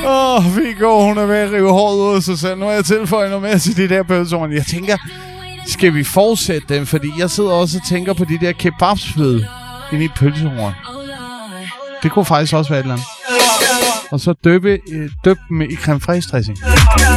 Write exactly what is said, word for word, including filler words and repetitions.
Åh, oh, Viggo, hun er ved at rive håret ud af sig selv. Nu er jeg tilføjet noget mere til de der pølser. Jeg tænker, skal vi fortsætte dem? Fordi jeg sidder også og tænker på de der kebabsfløde inde i pølsehorn. Det kunne faktisk også være et eller andet. Og så døbe, døbe dem i creme fraiche dressing.